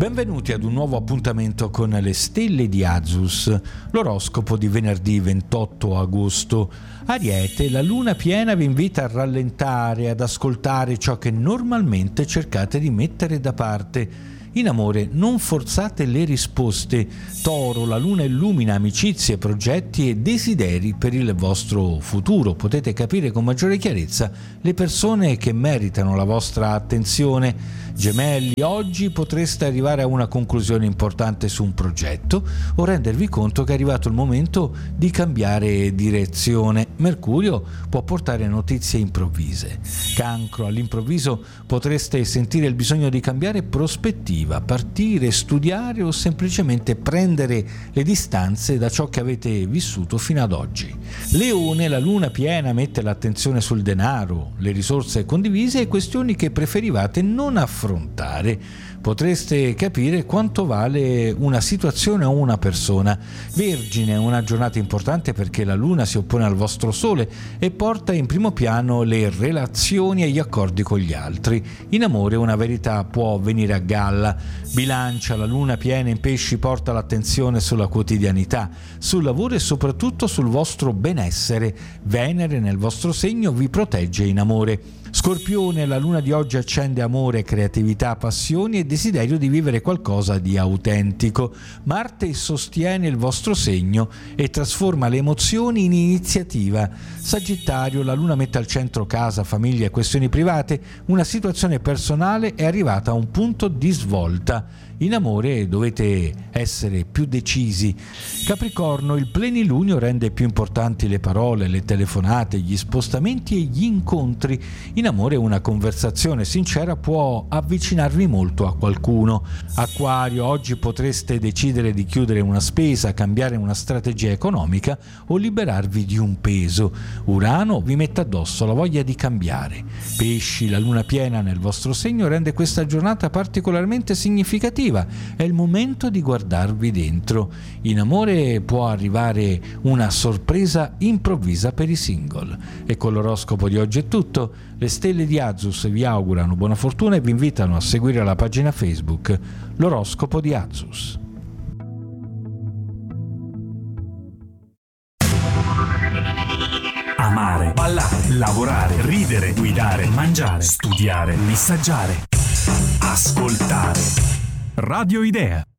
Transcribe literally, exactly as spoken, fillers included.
Benvenuti ad un nuovo appuntamento con le stelle di Azus, l'oroscopo di venerdì ventotto agosto. Ariete, la luna piena vi invita a rallentare, ad ascoltare ciò che normalmente cercate di mettere da parte. In amore, non forzate le risposte. Toro, la luna illumina amicizie, progetti e desideri per il vostro futuro. Potete capire con maggiore chiarezza le persone che meritano la vostra attenzione. Gemelli, oggi potreste arrivare a una conclusione importante su un progetto o rendervi conto che è arrivato il momento di cambiare direzione. Mercurio può portare notizie improvvise. Cancro, all'improvviso potreste sentire il bisogno di cambiare prospettiva, partire, studiare o semplicemente prendere le distanze da ciò che avete vissuto fino ad oggi. Leone, la luna piena mette l'attenzione sul denaro, le risorse condivise e questioni che preferivate non affrontare. Potreste capire quanto vale una situazione o una persona. Vergine, è una giornata importante perché la luna si oppone al vostro sole e porta in primo piano le relazioni e gli accordi con gli altri. In amore una verità può venire a galla. Bilancia, la luna piena in pesci porta l'attenzione sulla quotidianità, sul lavoro e soprattutto sul vostro benessere. Venere nel vostro segno vi protegge in amore. Scorpione, la luna di oggi accende amore, creatività, passioni e desiderio di vivere qualcosa di autentico. Marte sostiene il vostro segno e trasforma le emozioni in iniziativa. Sagittario, la luna mette al centro casa, famiglia e questioni private. Una situazione personale è arrivata a un punto di svolta. In amore dovete essere più decisi. Capricorno, il plenilunio rende più importanti le parole, le telefonate, gli spostamenti e gli incontri. In amore una conversazione sincera può avvicinarvi molto a qualcuno. Acquario, oggi potreste decidere di chiudere una spesa, cambiare una strategia economica o liberarvi di un peso. Urano vi mette addosso la voglia di cambiare. Pesci, la luna piena nel vostro segno rende questa giornata particolarmente significativa. È il momento di guardarvi dentro. In amore può arrivare una sorpresa improvvisa per i single. E con l'oroscopo di oggi è tutto. Le stelle di Azus vi augurano buona fortuna e vi invitano a seguire la pagina Facebook L'oroscopo di Azus. Amare, ballare, lavorare, ridere, guidare, mangiare, studiare, messaggiare, ascoltare. Radio Idea.